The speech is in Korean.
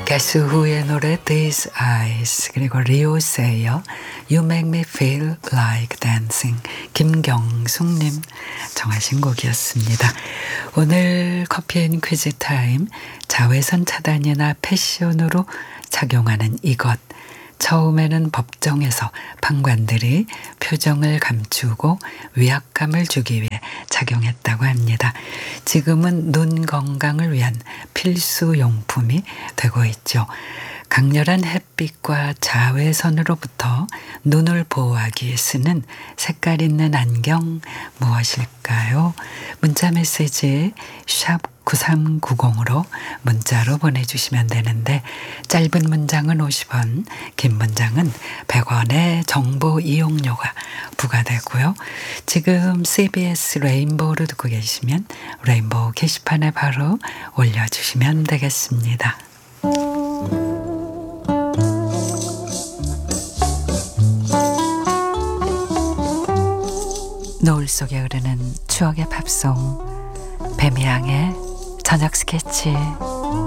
가수 후의 노래 These Eyes 그리고 리오 세이어 You Make Me Feel Like Dancing 김경숙님 정하신 곡이었습니다. 오늘 커피앤퀴즈 타임 자외선 차단이나 패션으로 작용하는 이것 처음에는 법정에서 판관들이 표정을 감추고 위압감을 주기 위해 작용했다고 합니다. 지금은 눈 건강을 위한 필수 용품이 되고 있죠. 강렬한 햇빛과 자외선으로부터 눈을 보호하기 위해 쓰는 색깔 있는 안경 무엇일까요? 문자 메시지 샵 9390으로 문자로 보내주시면 되는데 짧은 문장은 50원, 긴 문장은 100원의 정보 이용료가 부과되고요. 지금 CBS 레인보우를 듣고 계시면 레인보우 게시판에 바로 올려주시면 되겠습니다. 노을 속에 흐르는 추억의 팝송 배미양의 저녁 스케치